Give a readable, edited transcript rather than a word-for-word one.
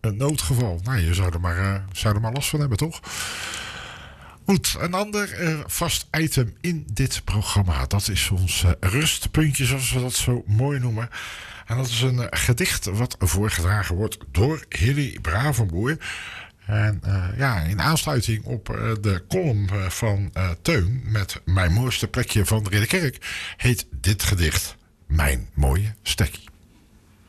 een noodgeval. Nou, je zou er maar last van hebben, toch? Goed, een ander vast item in dit programma. Dat is ons rustpuntje, zoals we dat zo mooi noemen. En dat is een gedicht wat voorgedragen wordt door Hilly Bravenboer. En in aansluiting op de column van Teun met Mijn mooiste plekje van de Ridderkerk heet dit gedicht Mijn mooie stekkie.